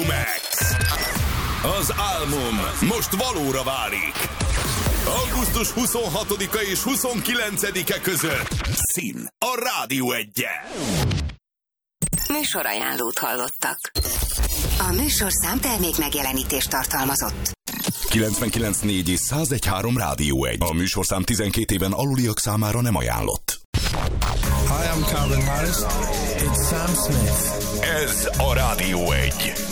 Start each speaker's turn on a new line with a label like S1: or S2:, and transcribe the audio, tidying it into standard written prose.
S1: Max. Az álmom most valóra válik. Augusztus 26-a és 29-e között Szín a Rádió 1-en.
S2: Műsorajánlót hallottak. A műsorszám termék megjelenítést tartalmazott.
S1: 99.4 és 101.3 Rádió 1. A műsorszám 12 éven aluliak számára nem ajánlott.
S3: Hi, I'm Calvin Harris. It's Sam Smith.
S1: Ez a Rádió 1.